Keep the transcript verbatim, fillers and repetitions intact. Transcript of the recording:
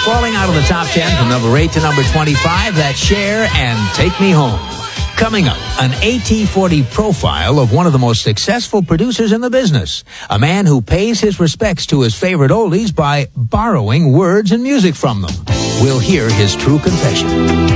falling out of the top ten from number eight to number twenty-five. That's Cher and Take Me Home. Coming up, an A T forty profile of one of the most successful producers in the business. A man who pays his respects to his favorite oldies by borrowing words and music from them. We'll hear his true confession.